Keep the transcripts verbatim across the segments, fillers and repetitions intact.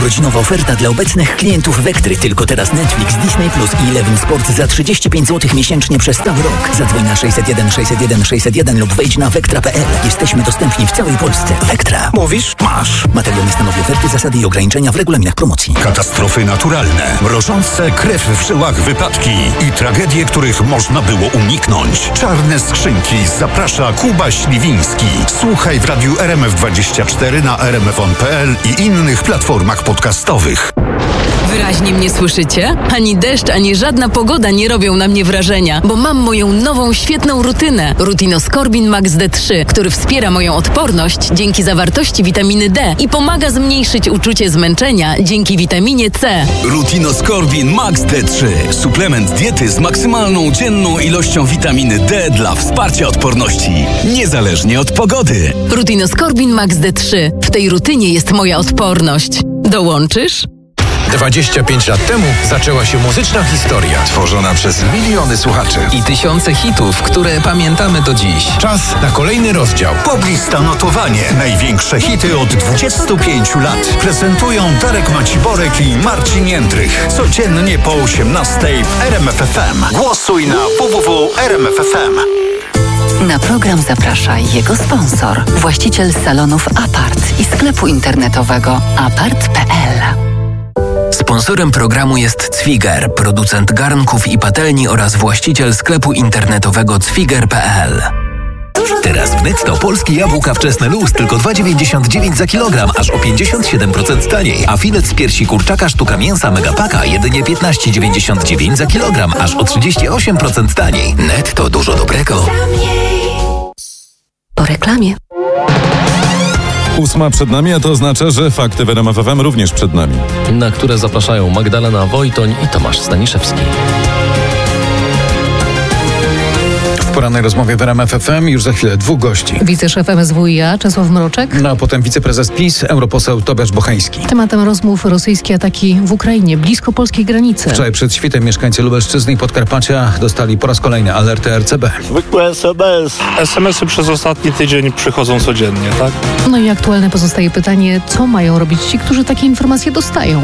Urodzinowa oferta dla obecnych klientów Wektry. Tylko teraz Netflix, Disney Plus i Eleven Sport za trzydzieści pięć złotych miesięcznie przez cały rok. Zadzwoń na sześćset jeden sześćset jeden sześćset jeden lub wejdź na wektra kropka pe el. Jesteśmy dostępni w całej Polsce. Wektra. Mówisz? Masz. Materiał nie stanowi oferty, zasady i ograniczenia w regulaminach promocji. Katastrofy naturalne, mrożące krew w żyłach wypadki i tragedie, których można było uniknąć. Czarne skrzynki zaprasza Kuba Śliwiński. Słuchaj w radiu R M F dwadzieścia cztery na r m f on kropka p l i innych platformach podcastowych. Wyraźnie mnie słyszycie? Ani deszcz, ani żadna pogoda nie robią na mnie wrażenia, bo mam moją nową, świetną rutynę. Rutinoskorbin Max D trzy, który wspiera moją odporność dzięki zawartości witaminy D i pomaga zmniejszyć uczucie zmęczenia dzięki witaminie C. Rutinoskorbin Max D trzy. Suplement diety z maksymalną dzienną ilością witaminy D dla wsparcia odporności, niezależnie od pogody. Rutinoskorbin Max D trzy. W tej rutynie jest moja odporność. Dołączysz? dwadzieścia pięć lat temu zaczęła się muzyczna historia, tworzona przez miliony słuchaczy i tysiące hitów, które pamiętamy do dziś. Czas na kolejny rozdział. Poblista notowanie. Największe hity od dwudziestu pięciu lat. Prezentują Darek Maciborek i Marcin Jędrych. Codziennie po osiemnastej w R M F F M. Głosuj na w w w kropka r m f f m. Na program zaprasza jego sponsor, właściciel salonów Apart i sklepu internetowego apart kropka pe el. Sponsorem programu jest Cwiger, producent garnków i patelni oraz właściciel sklepu internetowego cwiger kropka pe el. Teraz w Netto polskie jabłka wczesne luz tylko dwa dziewięćdziesiąt dziewięć za kilogram, aż o pięćdziesiąt siedem procent taniej. A filet z piersi kurczaka sztuka mięsa Megapaka jedynie piętnaście dziewięćdziesiąt dziewięć za kilogram, aż o trzydzieści osiem procent taniej. Netto, dużo dobrego. Po reklamie. Ósma przed nami, a to oznacza, że fakty w R M F F M również przed nami. Na które zapraszają Magdalena Wojtoń i Tomasz Staniszewski. W porannej rozmowie w R M F F M już za chwilę dwóch gości. Wiceszef M S W i A Czesław Mroczek. No a potem wiceprezes PiS, europoseł Tobiasz Bocheński. Tematem rozmów rosyjskie ataki w Ukrainie, blisko polskiej granicy. Wczoraj przed świtem mieszkańcy Lubelszczyzny i Podkarpacia dostali po raz kolejny alerty R C B. Zwykłe S M S. S M S-y przez ostatni tydzień przychodzą codziennie, tak? No i aktualne pozostaje pytanie, co mają robić ci, którzy takie informacje dostają?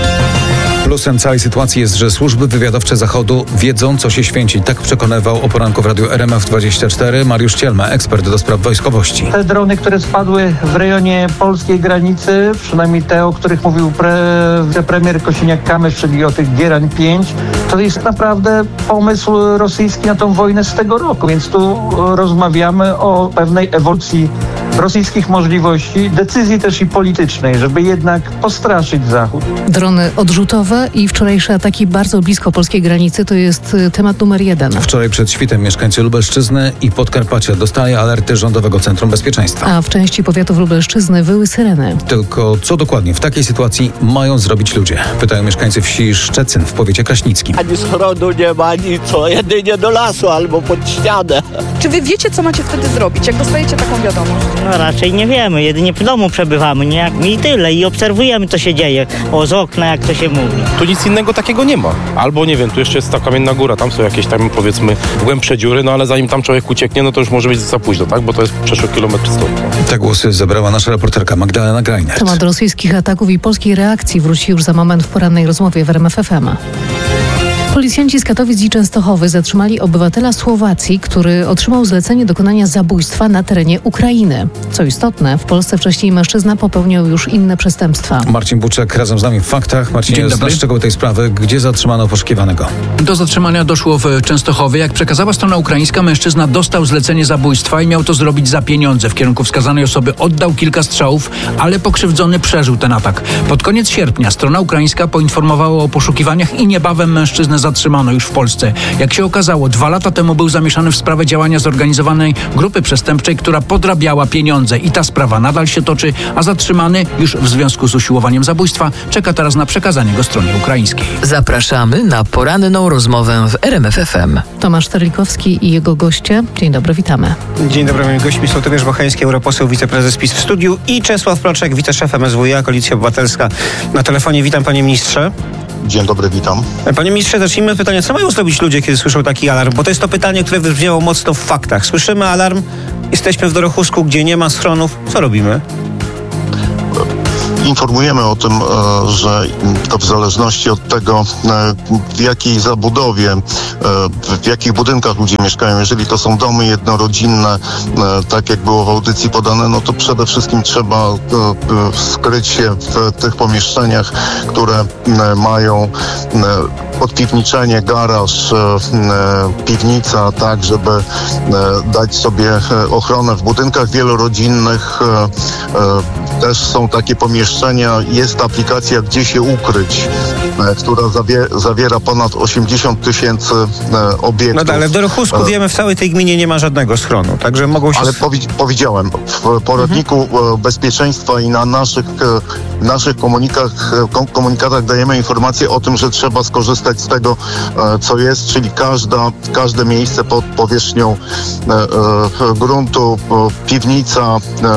Plusem całej sytuacji jest, że służby wywiadowcze Zachodu wiedzą, co się święci. Tak przekonywał o poranku w radiu R M F dwadzieścia cztery Mariusz Cielma, ekspert do spraw wojskowości. Te drony, które spadły w rejonie polskiej granicy, przynajmniej te, o których mówił pre, premier Kosiniak-Kamysz, czyli o tych Gierań pięć, to jest naprawdę pomysł rosyjski na tą wojnę z tego roku. Więc tu rozmawiamy o pewnej ewolucji rosyjskich możliwości, decyzji też i politycznej, żeby jednak postraszyć Zachód. Drony odrzutowe i wczorajsze ataki bardzo blisko polskiej granicy to jest temat numer jeden. Wczoraj przed świtem mieszkańcy Lubelszczyzny i Podkarpacia dostali alerty Rządowego Centrum Bezpieczeństwa. A w części powiatów Lubelszczyzny wyły syreny. Tylko co dokładnie w takiej sytuacji mają zrobić ludzie? Pytają mieszkańcy wsi Szczecin w powiecie kraśnickim. Ani schronu nie ma, ani co, jedynie do lasu albo pod ścianę. Czy wy wiecie, co macie wtedy zrobić, jak dostajecie taką wiadomość? No raczej nie wiemy, jedynie w domu przebywamy, nie? I tyle, i obserwujemy, co się dzieje. O, z okna, jak to się mówi. Tu nic innego takiego nie ma. Albo nie wiem, tu jeszcze jest ta kamienna góra, tam są jakieś tam powiedzmy głębsze dziury, no ale zanim tam człowiek ucieknie, no to już może być za późno, tak? Bo to jest przeszło kilometr stąd. Te głosy zebrała nasza reporterka Magdalena Grajnert. Temat rosyjskich ataków i polskiej reakcji wróci już za moment w porannej rozmowie w R M F F M. Policjanci z Katowic i Częstochowy zatrzymali obywatela Słowacji, który otrzymał zlecenie dokonania zabójstwa na terenie Ukrainy. Co istotne, w Polsce wcześniej mężczyzna popełniał już inne przestępstwa. Marcin Buczek razem z nami w faktach. Marcinie, znasz szczegóły tej sprawy. Gdzie zatrzymano poszukiwanego? Do zatrzymania doszło w Częstochowie. Jak przekazała strona ukraińska, mężczyzna dostał zlecenie zabójstwa i miał to zrobić za pieniądze. W kierunku wskazanej osoby oddał kilka strzałów, ale pokrzywdzony przeżył ten atak. Pod koniec sierpnia strona ukraińska poinformowała o poszukiwaniach i niebawem mężczyznę zatrzymano już w Polsce. Jak się okazało, dwa lata temu był zamieszany w sprawę działania zorganizowanej grupy przestępczej, która podrabiała pieniądze i ta sprawa nadal się toczy, a zatrzymany już w związku z usiłowaniem zabójstwa czeka teraz na przekazanie go stronie ukraińskiej. Zapraszamy na poranną rozmowę w R M F F M. Tomasz Terlikowski i jego goście. Dzień dobry, witamy. Dzień dobry, moimi gośćmi są Tobiasz Bocheński, europoseł, wiceprezes PiS w studiu i Czesław Mroczek, wiceszef M S W i A, Koalicja Obywatelska. Na telefonie witam, panie ministrze. Dzień dobry, witam. Panie ministrze, zacznijmy od pytania, co mają zrobić ludzie, kiedy słyszą taki alarm? Bo to jest to pytanie, które wybrzmiało mocno w faktach. Słyszymy alarm, jesteśmy w Dorochusku, gdzie nie ma schronów. Co robimy? Informujemy o tym, że to w zależności od tego, w jakiej zabudowie, w jakich budynkach ludzie mieszkają. Jeżeli to są domy jednorodzinne, tak jak było w audycji podane, no to przede wszystkim trzeba skryć się w tych pomieszczeniach, które mają podpiwniczenie, garaż, piwnica, tak, żeby dać sobie ochronę. W budynkach wielorodzinnych też są takie pomieszczenia. Jest aplikacja Gdzie się ukryć, która zawie, zawiera ponad osiemdziesiąt tysięcy obiektów. No ale w Dorochusku wiemy, w całej tej gminie nie ma żadnego schronu, także mogą się... Ale powi- powiedziałem, w poradniku mhm. bezpieczeństwa i na naszych, naszych komunikach, komunikatach dajemy informację o tym, że trzeba skorzystać z tego, co jest, czyli każda, każde miejsce pod powierzchnią e, e, gruntu, piwnica, e,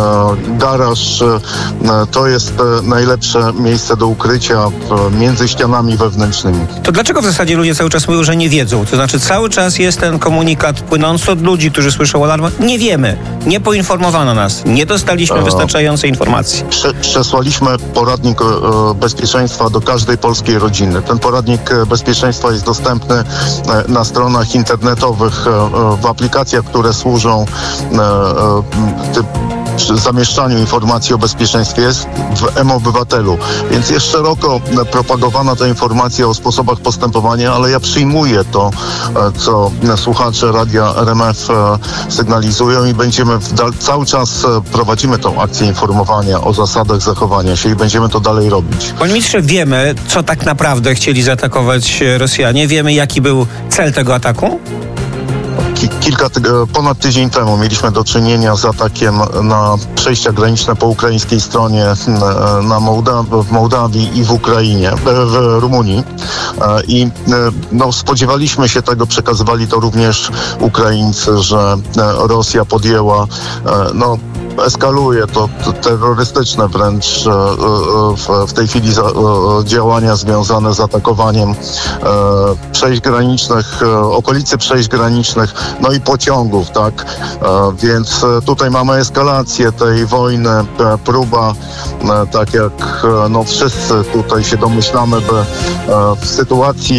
garaż, e, to jest e, najlepsze miejsce do ukrycia e, między ścianami wewnętrznymi. To dlaczego w zasadzie ludzie cały czas mówią, że nie wiedzą? To znaczy cały czas jest ten komunikat płynący od ludzi, którzy słyszą alarm. Nie wiemy, nie poinformowano nas, nie dostaliśmy wystarczającej informacji. Prze- przesłaliśmy poradnik e, bezpieczeństwa do każdej polskiej rodziny. Ten poradnik bezpieczeństwa jest dostępny e, na stronach internetowych, e, w aplikacjach, które służą e, e, typ, przy zamieszczaniu informacji o bezpieczeństwie, jest w M-Obywatelu. Więc jest szeroko propagowana ta informacja o sposobach postępowania, ale ja przyjmuję to, co słuchacze Radia R M F sygnalizują i będziemy w dal- cały czas prowadzimy tą akcję informowania o zasadach zachowania się i będziemy to dalej robić. Panie ministrze, wiemy, co tak naprawdę chcieli zaatakować Rosjanie? Wiemy, jaki był cel tego ataku? Kilka, ponad tydzień temu mieliśmy do czynienia z atakiem na przejścia graniczne po ukraińskiej stronie na Mołda- w Mołdawii i w Ukrainie, w Rumunii. I no, spodziewaliśmy się tego, przekazywali to również Ukraińcy, że Rosja podjęła, no, eskaluje to, to terrorystyczne wręcz w, w tej chwili za, działania związane z atakowaniem przejść granicznych, okolicy przejść granicznych, no i pociągów, tak? Więc tutaj mamy eskalację tej wojny, próba, tak jak no wszyscy tutaj się domyślamy, by w sytuacji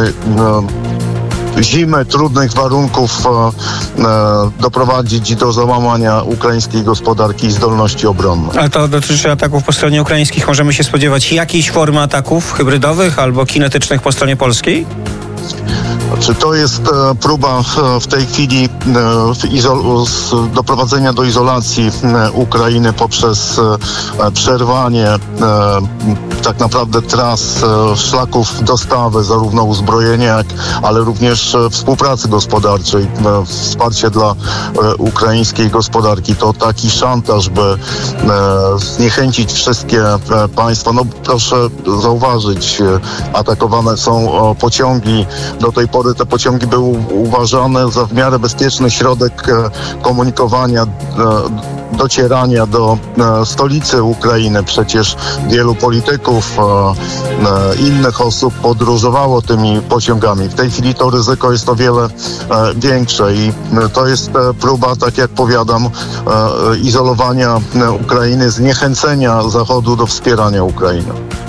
zimy, trudnych warunków e, e, doprowadzić do załamania ukraińskiej gospodarki i zdolności obronnej. Ale to dotyczy ataków po stronie ukraińskich. Możemy się spodziewać jakiejś formy ataków hybrydowych albo kinetycznych po stronie polskiej? Czy to jest e, próba e, w tej chwili e, izol- z, doprowadzenia do izolacji e, Ukrainy poprzez e, przerwanie e, tak naprawdę tras, e, szlaków dostawy, zarówno uzbrojenia, jak, ale również e, współpracy gospodarczej, e, wsparcie dla e, ukraińskiej gospodarki. To taki szantaż, by e, zniechęcić wszystkie e, państwa. No proszę zauważyć, e, atakowane są e, pociągi. Do tej pory te pociągi były uważane za w miarę bezpieczny środek komunikowania, docierania do stolicy Ukrainy. Przecież wielu polityków, innych osób podróżowało tymi pociągami. W tej chwili to ryzyko jest o wiele większe i to jest próba, tak jak powiadam, izolowania Ukrainy, zniechęcenia Zachodu do wspierania Ukrainy.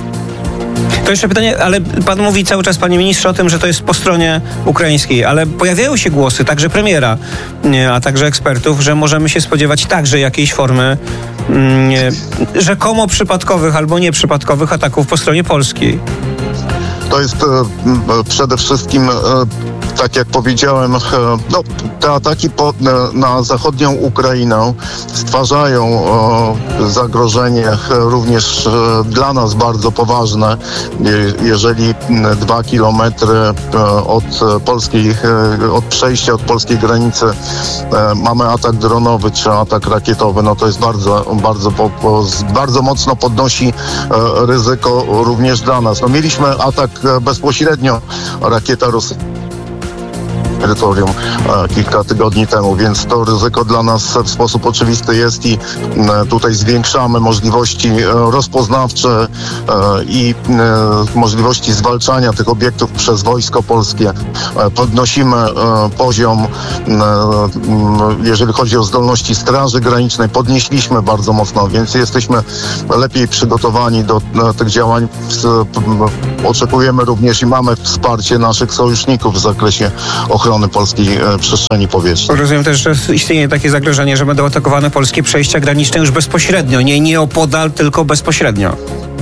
To jeszcze pytanie, ale pan mówi cały czas, panie ministrze, o tym, że to jest po stronie ukraińskiej, ale pojawiają się głosy, także premiera, a także ekspertów, że możemy się spodziewać także jakiejś formy mm, rzekomo przypadkowych albo nieprzypadkowych ataków po stronie polskiej. To jest e, przede wszystkim, e, tak jak powiedziałem, e, no, te ataki po, na zachodnią Ukrainę stwarzają e, zagrożenie e, również e, dla nas bardzo poważne. Je, jeżeli dwa kilometry e, od polskiej, e, od przejścia od polskiej granicy e, mamy atak dronowy czy atak rakietowy, no to jest bardzo, bardzo, po, po, bardzo mocno podnosi e, ryzyko również dla nas. No, mieliśmy atak bezpośrednio, rakieta rosyjska terytorium kilka tygodni temu, więc to ryzyko dla nas w sposób oczywisty jest i tutaj zwiększamy możliwości rozpoznawcze i możliwości zwalczania tych obiektów przez Wojsko Polskie. Podnosimy poziom, jeżeli chodzi o zdolności Straży Granicznej, podnieśliśmy bardzo mocno, więc jesteśmy lepiej przygotowani do tych działań. Oczekujemy również i mamy wsparcie naszych sojuszników w zakresie ochrony polskiej przestrzeni powietrznej. Rozumiem też, że istnieje takie zagrożenie, że będą atakowane polskie przejścia graniczne już bezpośrednio, nie, nie opodal, tylko bezpośrednio.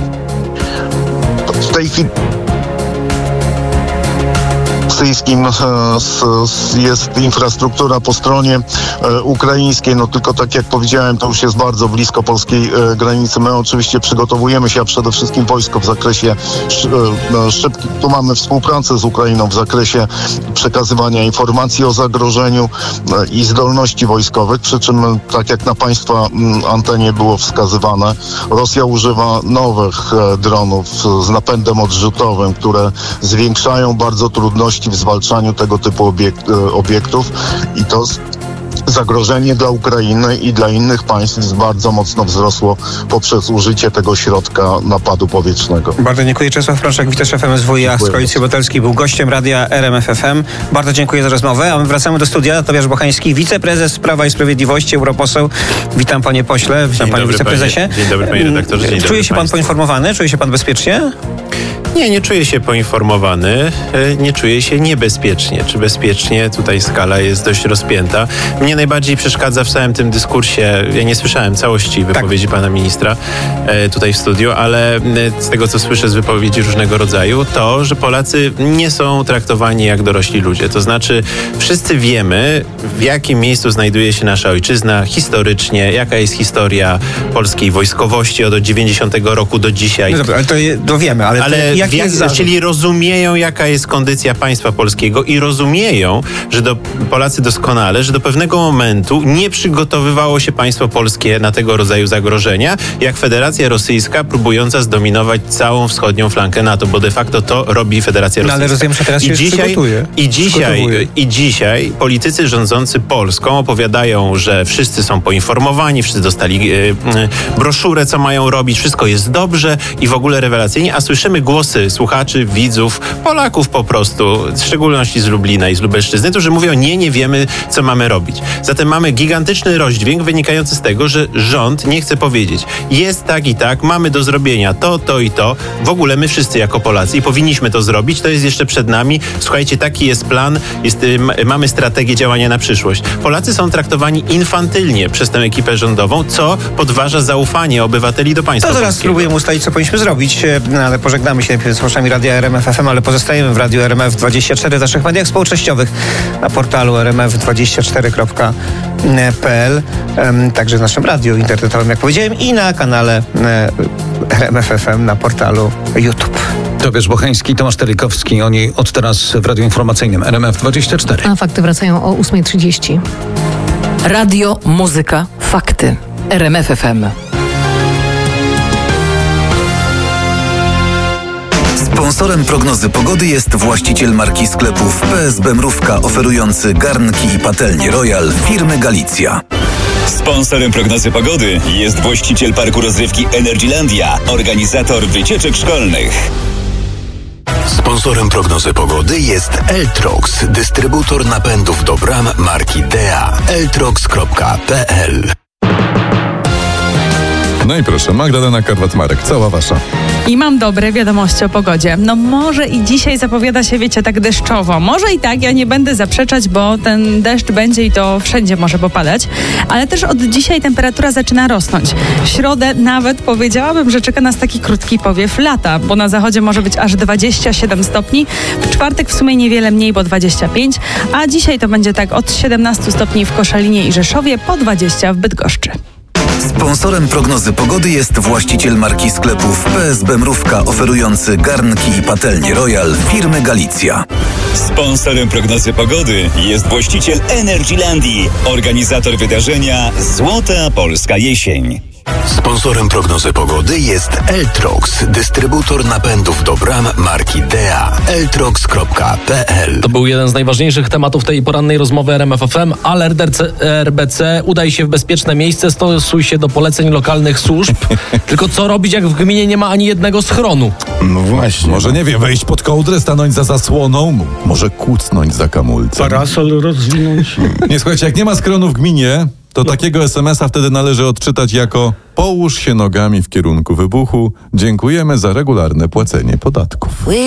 W tej chwili rosyjskim jest infrastruktura po stronie ukraińskiej, no tylko tak jak powiedziałem, to już jest bardzo blisko polskiej granicy. My oczywiście przygotowujemy się, a przede wszystkim wojsko w zakresie szybkich. Tu mamy współpracę z Ukrainą w zakresie przekazywania informacji o zagrożeniu i zdolności wojskowych, przy czym tak jak na Państwa antenie było wskazywane, Rosja używa nowych dronów z napędem odrzutowym, które zwiększają bardzo trudności w zwalczaniu tego typu obiekt, obiektów i to zagrożenie dla Ukrainy i dla innych państw bardzo mocno wzrosło poprzez użycie tego środka napadu powietrznego. Bardzo dziękuję. Czesław Frączek, wiceszef M S W i A z Koalicji Obywatelskiej, był gościem radia R M F F M. Bardzo dziękuję za rozmowę, a my wracamy do studia. Tobiasz Bochański, wiceprezes Prawa i Sprawiedliwości, europoseł. Witam panie pośle, witam panie wiceprezesie. Panie, dzień dobry panie redaktorze. Dzień Czuje dobry się pan państwu. poinformowany? Czuje się pan bezpiecznie? Nie, nie czuję się poinformowany, nie czuję się niebezpiecznie. Czy bezpiecznie? Tutaj skala jest dość rozpięta. Mnie najbardziej przeszkadza w całym tym dyskursie, ja nie słyszałem całości wypowiedzi tak. pana ministra e, tutaj w studiu, ale z tego, co słyszę z wypowiedzi różnego rodzaju, to, że Polacy nie są traktowani jak dorośli ludzie. To znaczy, wszyscy wiemy, w jakim miejscu znajduje się nasza ojczyzna historycznie, jaka jest historia polskiej wojskowości od dziewięćdziesiątego roku do dzisiaj. No dobra, ale to, je, to wiemy, ale, ale to, jak jak, jest czyli rozumieją, jaka jest kondycja państwa polskiego i rozumieją, że do, Polacy doskonale, że do pewnego momentu nie przygotowywało się państwo polskie na tego rodzaju zagrożenia, jak Federacja Rosyjska próbująca zdominować całą wschodnią flankę NATO, bo de facto to robi Federacja Rosyjska. No, ale rozumiem, że teraz się I dzisiaj, przygotuje. I dzisiaj, I dzisiaj politycy rządzący Polską opowiadają, że wszyscy są poinformowani, wszyscy dostali yy, yy, broszurę, co mają robić, wszystko jest dobrze i w ogóle rewelacyjnie, a słyszymy głosy słuchaczy, widzów, Polaków po prostu, w szczególności z Lublina i z Lubelszczyzny, którzy mówią, nie, nie wiemy, co mamy robić. Zatem mamy gigantyczny rozdźwięk wynikający z tego, że rząd nie chce powiedzieć, jest tak i tak, mamy do zrobienia to, to i to. W ogóle my wszyscy jako Polacy i powinniśmy to zrobić, to jest jeszcze przed nami. Słuchajcie, taki jest plan, jest, mamy strategię działania na przyszłość. Polacy są traktowani infantylnie przez tę ekipę rządową, co podważa zaufanie obywateli do państwa To zaraz polskiego. spróbujemy ustalić, co powinniśmy zrobić, no, ale pożegnamy się z słuchaczami radia R M F F M, ale pozostajemy w radiu R M F dwadzieścia cztery, w naszych mediach społecznościowych, na portalu r m f dwadzieścia cztery kropka p l, także w naszym radiu internetowym, jak powiedziałem, i na kanale R M F F M na portalu YouTube. Tobiasz Bochański, Tomasz Terlikowski, oni od teraz w radiu informacyjnym R M F dwadzieścia cztery. A fakty wracają o ósma trzydzieści. Radio, muzyka, fakty. R M F F M. Sponsorem prognozy pogody jest właściciel marki sklepów P S B Mrówka, oferujący garnki i patelnie Royal firmy Galicja. Sponsorem prognozy pogody jest właściciel parku rozrywki Energylandia, organizator wycieczek szkolnych. Sponsorem prognozy pogody jest Eltrox, dystrybutor napędów do bram marki D A. eltrox kropka p l. No i proszę, Magdalena Karwat-Marek, cała wasza. I mam dobre wiadomości o pogodzie. No może i dzisiaj zapowiada się, wiecie, tak deszczowo. Może i tak, ja nie będę zaprzeczać, bo ten deszcz będzie i to wszędzie może popadać. Ale też od dzisiaj temperatura zaczyna rosnąć. W środę nawet powiedziałabym, że czeka nas taki krótki powiew lata, bo na zachodzie może być aż dwadzieścia siedem stopni. W czwartek w sumie niewiele mniej, bo dwadzieścia pięć. A dzisiaj to będzie tak od siedemnaście stopni w Koszalinie i Rzeszowie, po dwadzieścia w Bydgoszczy. Sponsorem prognozy pogody jest właściciel marki sklepów P S B Mrówka, oferujący garnki i patelnie Royal firmy Galicja. Sponsorem prognozy pogody jest właściciel Energylandii, organizator wydarzenia Złota Polska Jesień. Sponsorem prognozy pogody jest Eltrox, dystrybutor napędów do bram marki Dea. eltrox kropka p l. To był jeden z najważniejszych tematów tej porannej rozmowy R M F F M. Alert R B C. Udaj się w bezpieczne miejsce, stosuj się do poleceń lokalnych służb. Tylko co robić, jak w gminie nie ma ani jednego schronu? No właśnie. Może, nie wiem, wejść pod kołdrę, stanąć za zasłoną, może kucnąć za kamulcem. Parasol rozwinąć. Nie, słuchajcie, jak nie ma schronu w gminie, to takiego es em es a wtedy należy odczytać jako: połóż się nogami w kierunku wybuchu. Dziękujemy za regularne płacenie podatków.